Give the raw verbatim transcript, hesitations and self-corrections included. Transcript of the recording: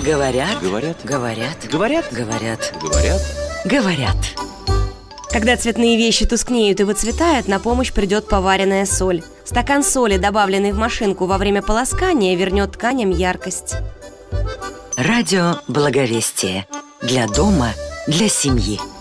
Говорят, Говорят, говорят, говорят, говорят, говорят. говорят. Когда цветные вещи тускнеют и выцветают, на помощь придет поваренная соль. Стакан соли, добавленный в машинку во время полоскания, вернет тканям яркость. Радио Благовестие. Для дома, для семьи.